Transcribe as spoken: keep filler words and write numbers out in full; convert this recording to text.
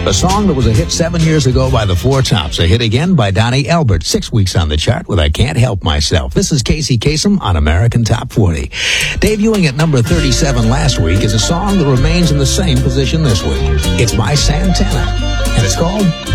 A song that was a hit seven years ago by the Four Tops. A hit again by Donnie Elbert. Six weeks on the chart with I Can't Help Myself. This is Casey Kasem on American Top forty. Debuting at number thirty-seven last week is a song that remains in the same position this week. It's by Santana, and it's called